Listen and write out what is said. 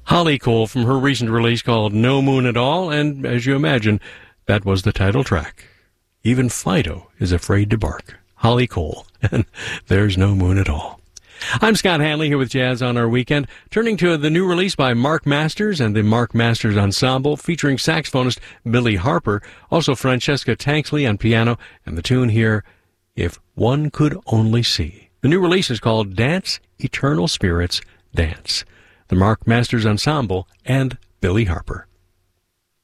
Holly Cole from her recent release called No Moon at All, and as you imagine, that was the title track. Even Fido is afraid to bark. Holly Cole, and there's no moon at all. I'm Scott Hanley here with Jazz on Our Weekend, turning to the new release by Mark Masters and the Mark Masters Ensemble, featuring saxophonist Billy Harper, also Francesca Tanksley on piano, and the tune here, If One Could Only See. The new release is called Dance, Eternal Spirits, Dance. The Mark Masters Ensemble and Billy Harper.